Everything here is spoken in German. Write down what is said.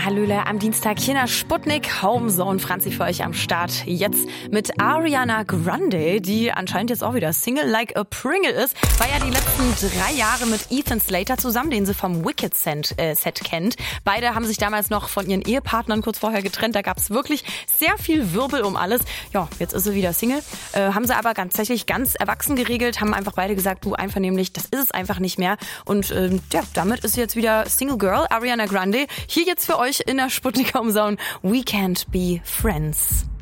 Hallöle am Dienstag hier in der Sputnik Homezone. Franzi für euch am Start. Jetzt mit Ariana Grande, die anscheinend jetzt auch wieder Single Like a Pringle ist. War ja die letzten 3 Jahre mit Ethan Slater zusammen, den sie vom Wicked-Set kennt. Beide haben sich damals noch von ihren Ehepartnern kurz vorher getrennt. Da gab es wirklich sehr viel Wirbel um alles. Ja, jetzt ist sie wieder Single. Haben sie aber tatsächlich ganz erwachsen geregelt, haben einfach beide gesagt, du einvernehmlich, das ist es einfach nicht mehr. Und ja, damit ist sie jetzt wieder Single Girl, Ariana Grande. Hier jetzt für euch in der Sputnik Homezone We Can't Be Friends.